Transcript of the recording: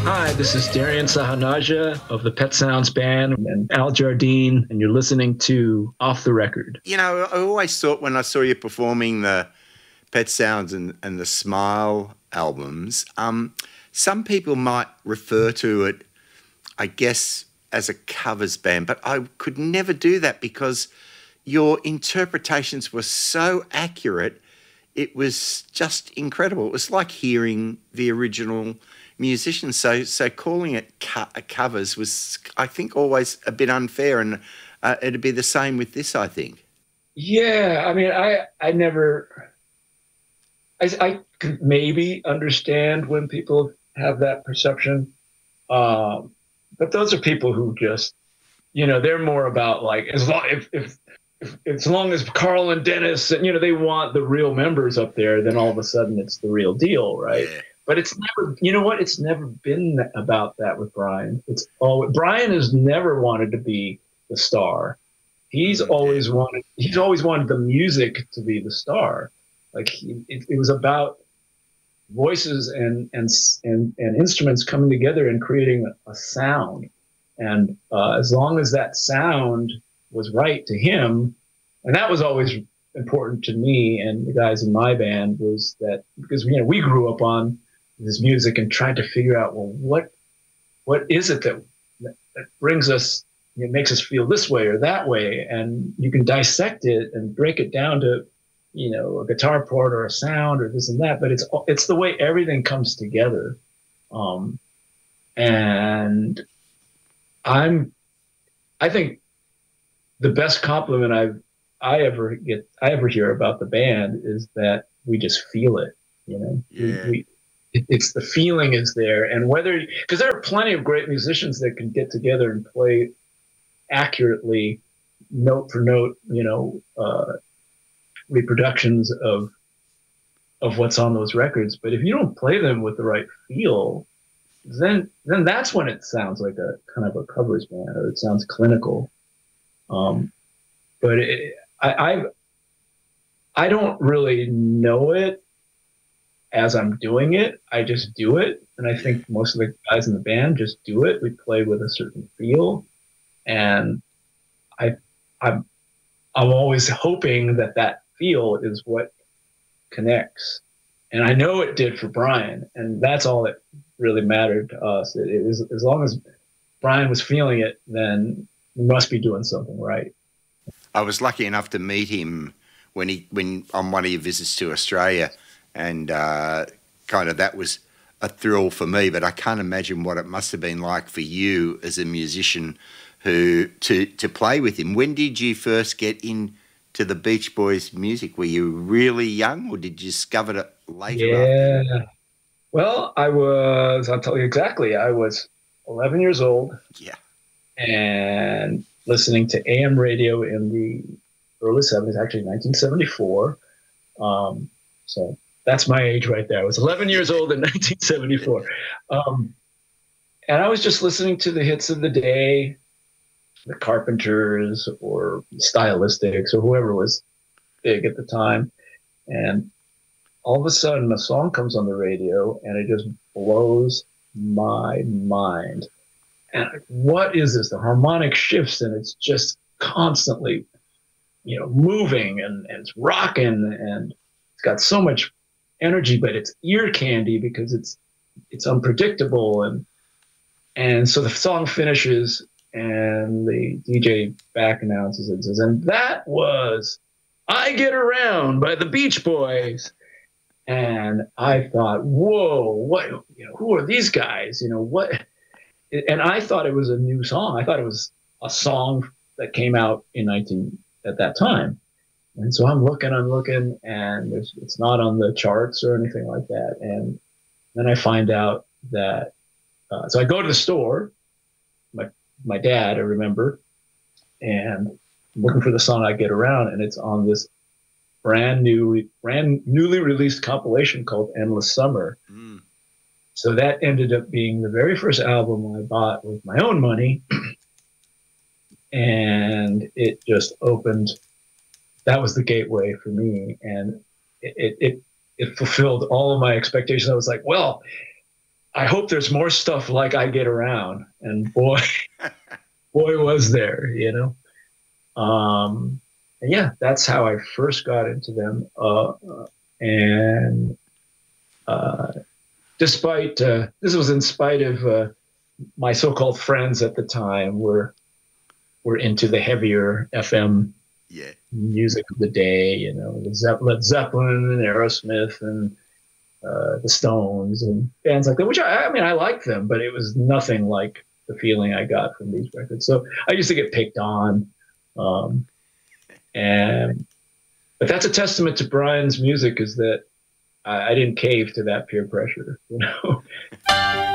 Hi, this is Darian Sahanaja of the Pet Sounds Band and Al Jardine, and you're listening to Off the Record. You know, I always thought when I saw you performing the Pet Sounds and the Smile albums, some people might refer to it, I guess, as a covers band, but I could never do that because your interpretations were so accurate. It was just incredible. It was like hearing the original musicians. So calling it covers was, I think, always a bit unfair, and it'd be the same with this, I think. Yeah, I mean, I never, I could maybe understand when people have that perception, but those are people who just, they're more about like as long as Carl and Dennis, and they want the real members up there, then all of a sudden it's the real deal, right? Yeah. But it's never, it's never been about that with Brian. Brian has never wanted to be the star. He's always wanted the music to be the star. Like it was about voices and instruments coming together and creating a sound. And as long as that sound was right to him, and that was always important to me and the guys in my band, was that because we grew up on this music and tried to figure out, well, what is it that brings us, makes us feel this way or that way, and you can dissect it and break it down to a guitar part or a sound or this and that, but it's the way everything comes together. And I think the best compliment I ever hear about the band is that we just feel it. Yeah. It's the feeling is there, and because there are plenty of great musicians that can get together and play accurately, note for note, reproductions of what's on those records. But if you don't play them with the right feel, then that's when it sounds like a kind of a covers band, or it sounds clinical. But I don't really know it as I'm doing it. I just do it, and I think most of the guys in the band just do it. We play with a certain feel, and I'm always hoping that feel is what connects. And I know it did for Brian, and that's all that really mattered to us. It was, as long as Brian was feeling it, then we must be doing something right. I was lucky enough to meet him when on one of your visits to Australia, and kind of that was a thrill for me, but I can't imagine what it must have been like for you as a musician to play with him. When did you first get into the Beach Boys music? Were you really young, or did you discover it later? Yeah. Well, I'll tell you exactly. I was 11 years old. Yeah. And listening to AM radio in the early 70s, actually 1974. So that's my age right there. I was 11 years old in 1974. And I was just listening to the hits of the day, the Carpenters or Stylistics or whoever was big at the time. And all of a sudden a song comes on the radio and it just blows my mind. And what is this? The harmonic shifts, and it's just constantly, moving and it's rocking, and it's got so much energy, but it's ear candy because it's unpredictable. And so the song finishes, and the DJ back announces it and says, and that was "I Get Around" by the Beach Boys. And I thought, whoa, what? Who are these guys? What? And I thought it was a new song. I thought it was a song that came out at that time. And so I'm looking, and it's not on the charts or anything like that. And then I find out that, so I go to the store, my dad, I remember, and I'm looking for the song "I Get Around," and it's on this brand newly released compilation called Endless Summer. Mm. So that ended up being the very first album I bought with my own money. And it just opened, that was the gateway for me. And it fulfilled all of my expectations. I was like, well, I hope there's more stuff like I Get Around. And boy, boy, was there, you know. And yeah, that's how I first got into them. And despite this was in spite of my so-called friends at the time were into the heavier FM music of the day, you know, Led Zeppelin and Aerosmith and the Stones and bands like that, which I mean, I liked them, but it was nothing like the feeling I got from these records. So I used to get picked on. But that's a testament to Brian's music, is that I didn't cave to that peer pressure, you know.